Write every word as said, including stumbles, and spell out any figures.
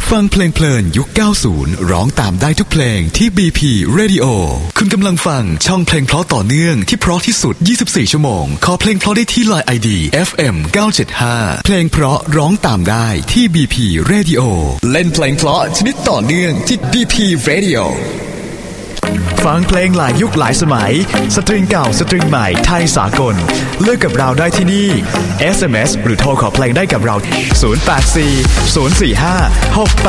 ฟังเพลงเพลินยุคเก้าสิบร้องตามได้ทุกเพลงที่ บี พี Radio คุณกำลังฟังช่องเพลงเพราะต่อเนื่องที่เพราะที่สุดยี่สิบสี่ชั่วโมงขอเพลงเพราะได้ที่ ไลน์ ไอ ดี เอฟ เอ็ม เก้าเจ็ดห้าเพลงเพราะร้องตามได้ที่ บี พี Radio เล่นเพลงเพราะชนิดต่อเนื่องที่ บี พี Radioฟังเพลงหลายยุคหลายสมัยสตริงเก่าสตริงใหม่ไทยสากลเลือกกับเราได้ที่นี่ เอส เอ็ม เอส หรือโทรขอเพลงได้กับเราศูนย์ แปด สี่ ศูนย์ สี่ ห้า หก